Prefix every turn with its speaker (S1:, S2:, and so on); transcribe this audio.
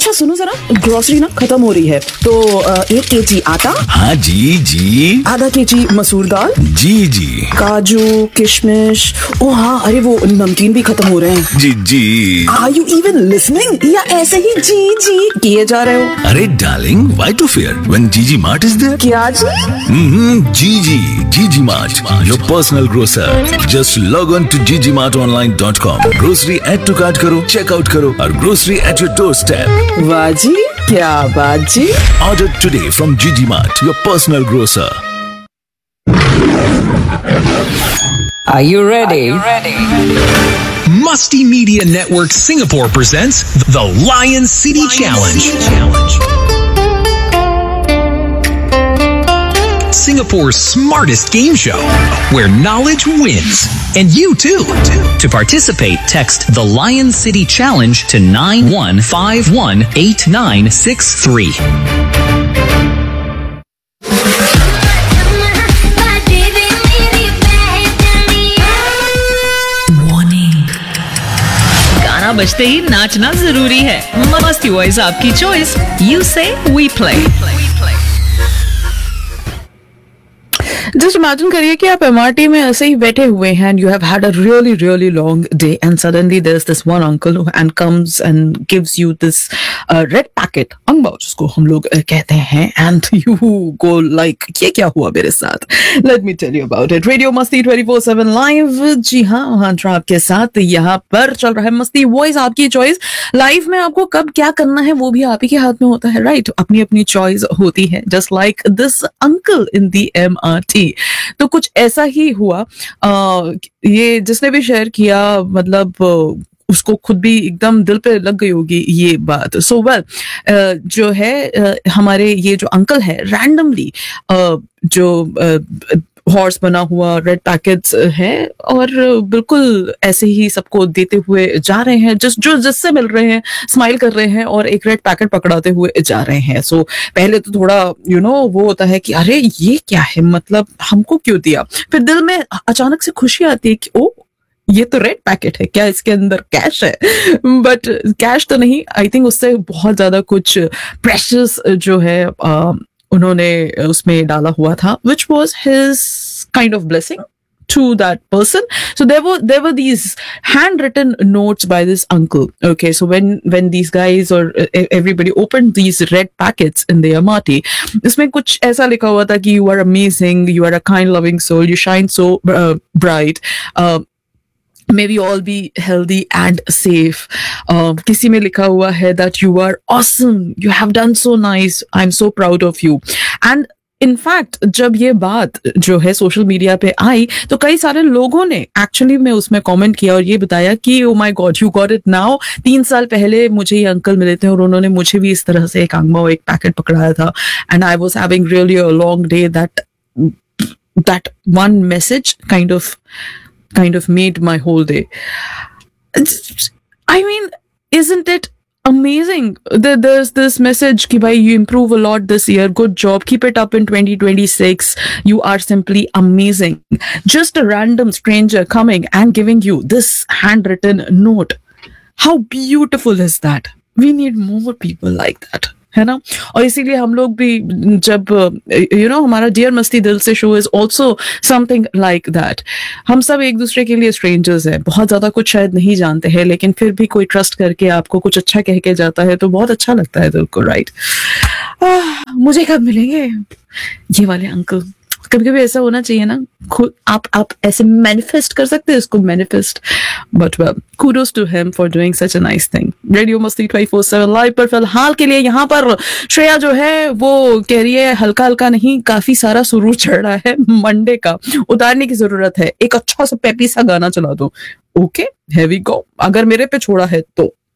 S1: अच्छा सुनो जरा, ग्रोसरी ना खत्म हो रही है तो 1 kg आटा।
S2: हाँ जी जी।
S1: आधा kg मसूर दाल।
S2: जी जी।
S1: काजू किशमिश। ओ हाँ, अरे वो नमकीन भी खत्म हो रहे हैं।
S2: जी जी।
S1: आर यू इवन लिसनिंग या ऐसे ही जी जी किए जा रहे हो?
S2: अरे darling, why to fear when जीजी मार्ट इज देयर?
S1: क्या जी?
S2: जीजी mart, your personal grocer. Just log on to ggmartonline.com। Grocery add to cart करो, चेकआउट करो और grocery at your door step.
S1: वाह जी, क्या बात जी।
S2: Order today from Gigi Mart, your personal grocer.
S3: Are you ready?
S4: Musty Media Network Singapore presents the Lion City Challenge. Singapore's smartest game show where knowledge wins. And you too. To participate, text the Lion City Challenge to 91518963.
S5: गाना बजते ही नाचना जरूरी है। मस्ती voice आपकी choice. You से we play.
S1: Just imagine करिए कि आप एमआरटी में ऐसे ही बैठे हुए हैं and you have had a really really long day and suddenly there is this one uncle and comes and gives you this red packet अंगबाओ जिसको हम लोग कहते हैं एंड यू गो लाइक ये क्या हुआ मेरे साथ। Let me tell you about it. Radio मस्ती 24/7 लाइव। जी हाँ, हंट्रा आपके साथ यहाँ पर चल रहा है मस्ती वॉइस आपकी चॉइस। लाइफ में आपको कब क्या करना है वो भी आप ही के हाथ में होता है, राइट? अपनी अपनी चॉइस होती है, just like this uncle in the MRT. तो कुछ ऐसा ही हुआ। ये जिसने भी शेयर किया, मतलब उसको खुद भी एकदम दिल पे लग गई होगी ये बात। सो वेल, जो है हमारे ये जो अंकल है रैंडमली जो हॉर्स बना हुआ रेड पैकेट्स है और बिल्कुल ऐसे ही सबको देते हुए जा रहे हैं, जिससे मिल रहे हैं स्माइल कर रहे हैं और एक रेड पैकेट पकड़ाते हुए जा रहे हैं। सो पहले तो थोड़ा वो होता है कि अरे ये क्या है, मतलब हमको क्यों दिया। फिर दिल में अचानक से खुशी आती है कि ओ ये तो रेड पैकेट है, क्या इसके अंदर कैश है? बट कैश तो नहीं, आई थिंक उससे बहुत ज्यादा कुछ प्रेशियस जो है उन्होंने उसमें डाला हुआ था, which was his kind of blessing to that person. So there were these handwritten notes by this uncle. Okay, so when these guys or everybody opened these red packets in the MRT, इसमें कुछ ऐसा लिखा हुआ था कि you are amazing, you are a kind loving soul, you shine so bright. May we all be healthy and safe. किसी में लिखा हुआ है that you are awesome, you have done so nice, I'm so proud of you. And in fact, जब ये बात जो है सोशल मीडिया पे आई तो कई सारे लोगों ने एक्चुअली में उसमें कमेंट किया और ये बताया कि oh my God, you got it now. 3 साल पहले मुझे ये अंकल मिले थे और उन्होंने मुझे भी इस तरह से एक अंगबाओ, एक पैकेट पकड़ाया था and I was having really a long day. that one message kind of made my whole day. I mean, isn't it amazing? There's this message ki bhai, you improve a lot this year, good job, keep it up in 2026, you are simply amazing. Just a random stranger coming and giving you this handwritten note. How beautiful is that? We need more people like that, है ना? और इसीलिए हम लोग भी जब हमारा dear मस्ती दिल से show is also something like that. हम सब एक दूसरे के लिए स्ट्रेंजर्स हैं, बहुत ज्यादा कुछ शायद नहीं जानते हैं, लेकिन फिर भी कोई ट्रस्ट करके आपको कुछ अच्छा कह के जाता है तो बहुत अच्छा लगता है दिल को, राइट? मुझे कब मिलेंगे ये वाले अंकल? कभी कभी ऐसा होना चाहिए ना, खुद आप ऐसे मैनिफेस्ट कर सकते हैं इसको, manifest. But well, kudos to him for doing such a nice thing. Radio मस्ती 24/7 लाइव पर फिलहाल के लिए यहाँ पर श्रेया जो है वो कह रही है हल्का हल्का नहीं, काफी सारा सुरूर चढ़ रहा है, मंडे का उतारने की जरूरत है, एक अच्छा सा पेपी सा गाना चला दो। Okay, here we go। अगर मेरे पे छोड़ा है तो